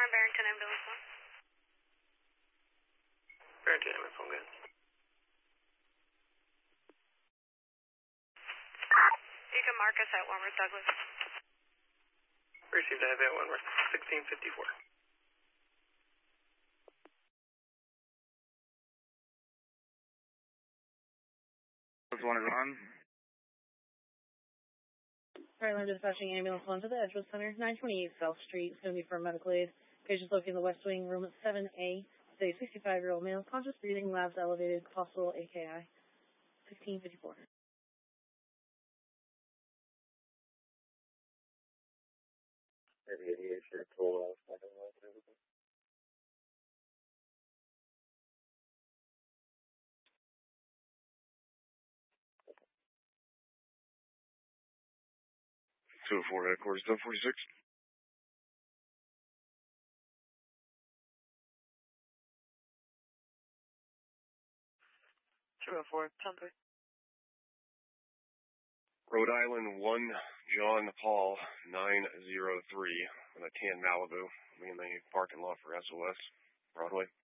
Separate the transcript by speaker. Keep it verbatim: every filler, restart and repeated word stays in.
Speaker 1: one, Barrington Ambulance one.
Speaker 2: Barrington Ambulance one, good.
Speaker 1: You can mark us at Wentworth Douglas.
Speaker 2: Received a heavy at Wentworth, sixteen fifty-four.
Speaker 3: One is on.
Speaker 4: Alright, I'm dispatching ambulance one to the Edgewood Center, nine twenty-eight South Street. It's going to be for medical aid. Patient's located in the West Wing, room at seven A. It's a sixty-five-year-old male, conscious breathing, labs elevated, possible A K I. sixteen fifty-four.
Speaker 3: two oh four headquarters, ten forty-six.
Speaker 1: two oh four, ten three.
Speaker 3: Rhode Island one, John Paul, nine oh three, on a tan Malibu. I'm in the parking lot for S O S, Broadway.